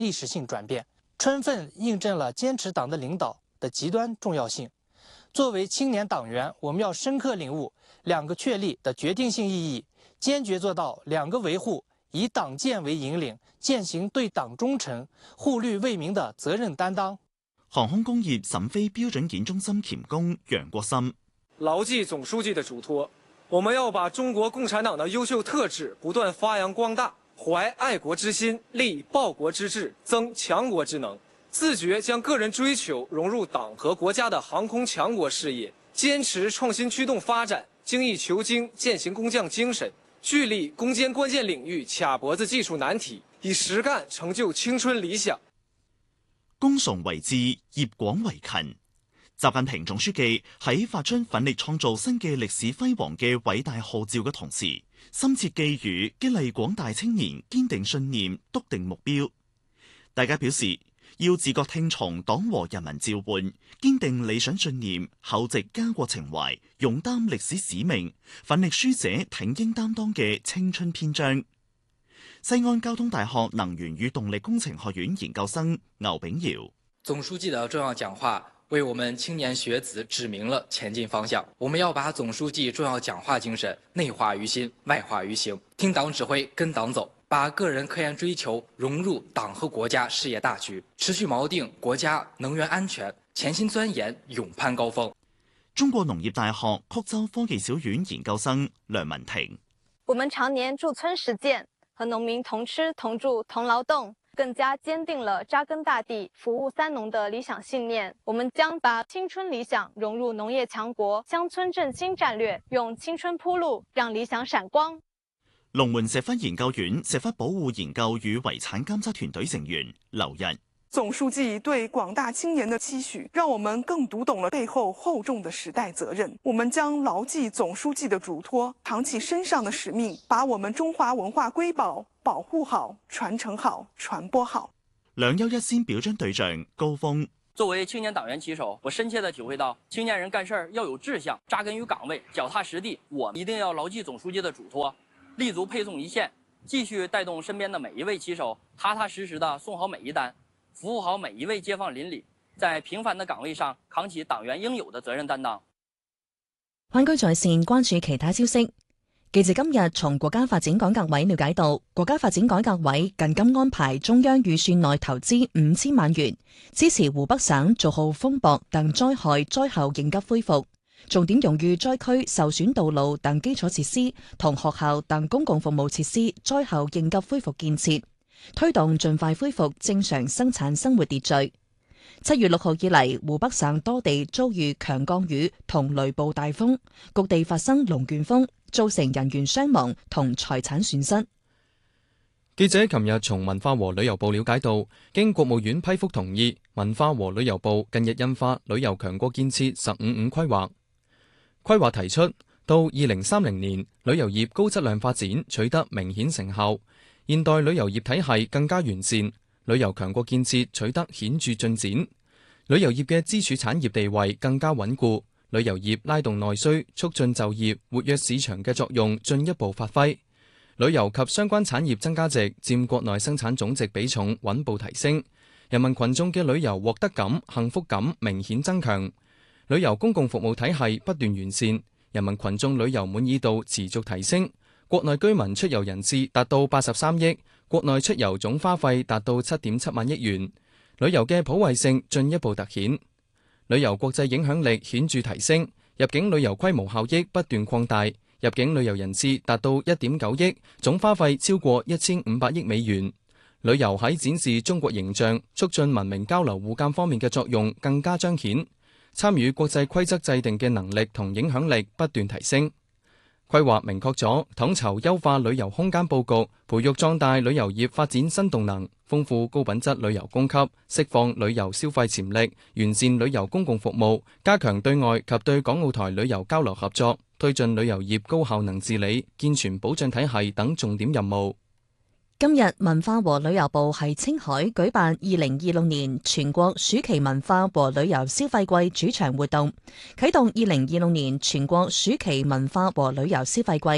历史性转变，充分印证了坚持党的领导的极端重要性。作为青年党员，我们要深刻领悟两个确立的决定性意義，堅決做到兩個維護，以黨建為引領，踐行對黨忠誠、護綠為民的責任擔當。 航空工業審飛標準檢中心鉗工楊國森： 牢记总书记的嘱托，我们要把中国共产党的优秀特质不断发扬光大，怀爱国之心，立报国之志，增强国之能。自觉将个人追求融入党和国家的航空强国事业，坚持创新驱动发展、精益求精、践行工匠精神，聚力攻坚关键領域卡脖子技術難題，以實幹成就青春理想。 功崇惟志，業廣惟勤。習近平總書記喺發出奮力創造新嘅歷史輝煌嘅偉大號召嘅同時，深切寄語激勵廣大青年堅定信念、篤定目標。大家表示，要自覺聽從黨和人民召喚，堅定理想信念，厚植家國情懷，勇擔歷史使命，奮力書寫挺英擔當嘅青春篇章。西安交通大學能源與動力工程學院研究生牛炳堯： 總書記的重要講話為我們青年學子指明了前進方向，我們要把總書記重要講話精神內化於心，外化於行，聽黨指揮，跟黨走，把個人科研追求融入黨和國家事業大局，持續錨定國家能源安全，潛心鑽研，勇攀高峰。 中國農業大學曲州科技小院研究生梁文婷： 我們常年駐村實踐，和農民同吃同住同勞動，更加堅定了扎根大地、服務三農的理想信念。我們將把青春理想融入農業強國鄉村振興戰略，用青春鋪路，讓理想閃光。 龍門石窟研究院石窟保護研究與遺產監測團隊成員劉日： 總書記對廣大青年的期許，讓我們更讀懂了背後厚重的時代責任。我們將牢記總書記的囑託，扛起身上的使命，把我們中華文化瑰寶保護好、傳承好、傳播好。 兩優一先表彰對象高峰： 作為青年黨員旗手，我深切地體會到青年人幹事要有志向，扎根於崗位，腳踏實地。我一定要牢記總書記的囑託，立足配送一線，繼續帶動身邊的每一位旗手，踏踏實實地送好每一單，服務好每一位街坊鄰里，在平凡的崗位上扛起黨員應有的責任擔當。 灣區在線關注其他消息。記者今日從國家發展改革委了解到，國家發展改革委近今安排中央預算內投資5000萬元，支持湖北省做好風雹等災害災後應急恢復，重點用於災區受損道路等基礎設施同學校等公共服務設施災後應急恢復建設，推動盡快恢復正常生產生活秩序。7月6號以嚟，湖北省多地遭遇強降雨同雷暴大風，各地發生龍捲風，造成人員傷亡同財產損失。 記者琴日從文化和旅遊部了解到，經國務院批覆同意，文化和旅遊部近日印發旅遊強國建設15-5規劃。規劃提出，到2030年，旅遊業高質量發展取得明顯成效，現代旅遊業體系更加完善，旅遊強國建設取得顯著進展，旅遊業嘅支柱產業地位更加穩固，旅遊業拉動內需、促進就業、活躍市場嘅作用進一步發揮，旅遊及相關產業增加值佔國內生產總值比重穩步提升，人民群眾嘅旅遊獲得感、幸福感明顯增強，旅遊公共服務體系不斷完善，人民群眾旅遊滿意度持續提升，國內居民出遊人次達到83億，國內出遊總花費達到7.7萬億元，旅遊嘅普惠性進一步凸顯，旅遊國際影響力顯著提升，入境旅遊規模效益不斷擴大，入境旅遊人次達到1.9億，總花費超過1500億美元。旅遊喺展示中國形象、促進文明交流互鑑方面嘅作用更加彰顯，參與國際規則制定嘅能力同影響力不斷提升。規劃明確咗統籌優化旅遊空間佈局，培育壯大旅遊業發展新動能，豐富高品質旅遊供給，釋放旅遊消費潛力，完善旅遊公共服務，加強對外及對港澳台旅遊交流合作，推進旅遊業高效能治理、健全保障體系等重點任務。 今日文化和旅遊部喺青海舉辦2026年全國暑期文化和旅遊消費季主場活動，啟動2026年全國暑期文化和旅遊消費季。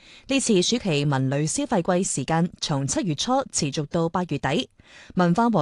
呢次暑期文旅消費季時間從7月初持續到8月底，文化和